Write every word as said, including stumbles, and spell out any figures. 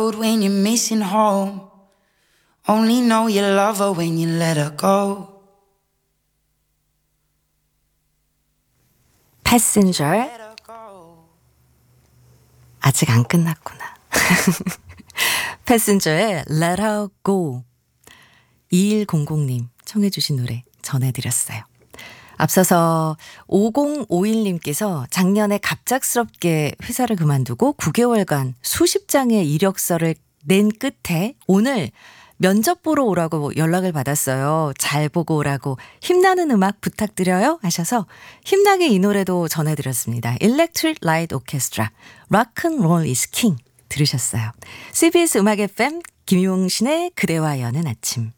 road when you're missing home. Only know you love her when you let her go. 패신저 아직 안 끝났구나. 패신저의 Let Her Go. 이일공공님 청해 주신 노래 전해드렸어요. 앞서서 오공오일님께서 작년에 갑작스럽게 회사를 그만두고 구 개월간 수십 장의 이력서를 낸 끝에 오늘 면접 보러 오라고 연락을 받았어요. 잘 보고 오라고 힘나는 음악 부탁드려요 하셔서 힘나게 이 노래도 전해드렸습니다. Electric Light Orchestra, Rock and Roll is King 들으셨어요. 씨비에스 음악 에프엠 김용신의 그대와 여는 아침.